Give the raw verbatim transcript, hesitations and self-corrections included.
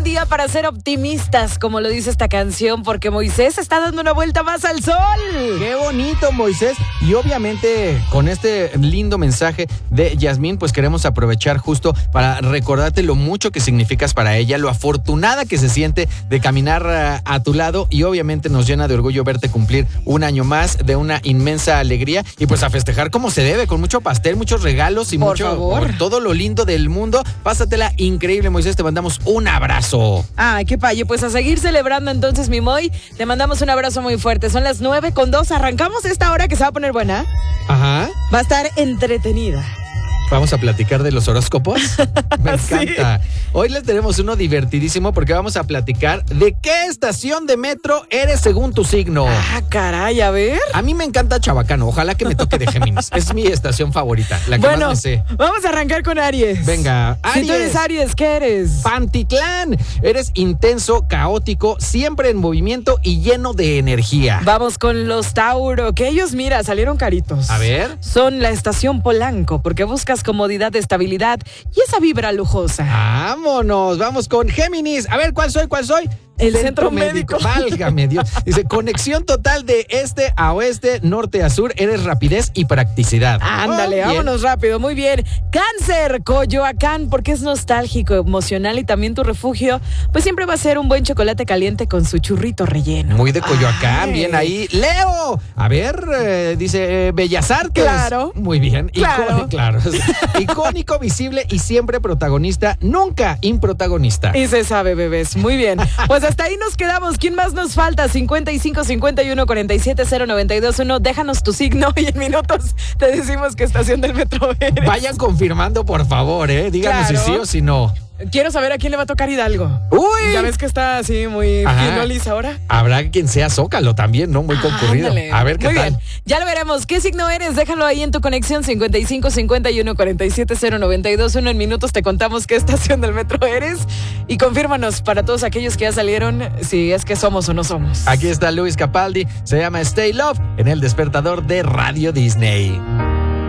día para ser optimistas, como lo dice esta canción, porque Moisés está dando una vuelta más al sol. ¡Qué bonito, Moisés! Y obviamente con este lindo mensaje de Yasmín, pues queremos aprovechar justo para recordarte lo mucho que significas para ella, lo afortunada que se siente de caminar uh, a tu lado, y obviamente nos llena de orgullo verte cumplir un año más de una inmensa alegría, y pues a festejar como se debe, con mucho pastel, muchos regalos y por mucho favor. Por todo lo lindo del mundo. Pásatela increíble, Moisés, te mandamos un abrazo. Ay, qué payo, pues a seguir celebrando entonces, mi Moy, te mandamos un abrazo muy fuerte. Son las nueve con dos, arrancamos esta hora que se va a poner buena. Ajá. Va a estar entretenida. Vamos a platicar de los horóscopos. Me encanta. Sí. Hoy les tenemos uno divertidísimo porque vamos a platicar de qué estación de metro eres según tu signo. Ah, caray, a ver. A mí me encanta Chabacano. Ojalá que me toque de Géminis. Es mi estación favorita, la que bueno, más me sé. Vamos a arrancar con Aries. Venga, Aries. Si tú eres Aries, ¿qué eres? Pantitlán. Eres intenso, caótico, siempre en movimiento y lleno de energía. Vamos con los Tauro, que ellos, mira, salieron caritos. A ver. Son la estación Polanco, porque buscas comodidad, estabilidad y esa vibra lujosa. Vámonos, vamos con Géminis. A ver, ¿cuál soy? ¿Cuál soy? El centro, centro médico. médico. Válgame Dios. Dice, conexión total de este a oeste, norte a sur. Eres rapidez y practicidad. Ándale, oh, vámonos rápido. Muy bien. Cáncer, Coyoacán, porque es nostálgico, emocional y también tu refugio. Pues siempre va a ser un buen chocolate caliente con su churrito relleno. Muy de Coyoacán, Ay. Bien ahí. Leo, a ver, eh, dice eh, Bellas Artes. Claro. Muy bien. Claro. Icó- claro. Icónico, visible y siempre protagonista, nunca improtagonista. Y se sabe, bebés. Muy bien. Pues hasta ahí nos quedamos. ¿Quién más nos falta? cincuenta y cinco, cincuenta y uno, cuarenta y siete, cero, noventa y dos, uno. Déjanos tu signo y en minutos te decimos qué estación del metro eres. Vayan confirmando, por favor, ¿eh? Díganos claro. si sí o si no. Quiero saber a quién le va a tocar Hidalgo. Uy. Ya ves que está así muy finolis ahora. Habrá quien sea Zócalo también, ¿no? Muy ah, concurrido. Ándale. A ver qué muy tal. Bien. Ya lo veremos. ¿Qué signo eres? Déjalo ahí en tu conexión cincuenta y cinco, cincuenta y uno, cuarenta y siete, cero, noventa y dos, uno. En minutos te contamos qué estación del metro eres. Y confírmanos para todos aquellos que ya salieron si es que somos o no somos. Aquí está Luis Capaldi. Se llama Stay Love en el despertador de Radio Disney.